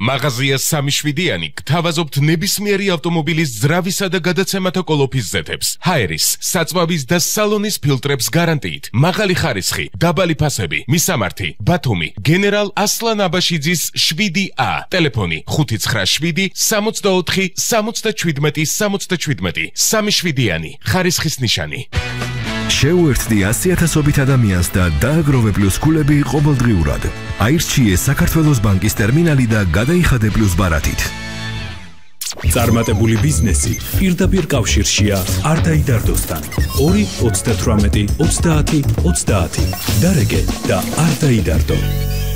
მაღაზია 3-7-იანი გთავაზობთ ნებისმიერი ავტომობილის ძრავისა და გადაცემათა კოლოფის ზეთებს, ჰაერის, საწვავის და სალონის ფილტრებს გარანტიით, მაღალი ხარისხი, დაბალი ფასები, მისამართი, ბათუმი, გენერალ ასლან აბაშიძის 7A, ტელეფონი 597 64 77 77, 3-7-იანი, ხარისხის ნიშანი. შეუერთდი 100,000-ობით ადამიანს და დააგროვე პლუს ქულები ყოველდღიურად. აირჩიე საქართველოს ბანკის ტერმინალი და გადაიხადე პლუს ბარათით. წარმატებული ბიზნესი პირდაპირ კავშირშია არდაიდარდოსთან. 2 38 30 30. დარეგე და არ დაიდარდო.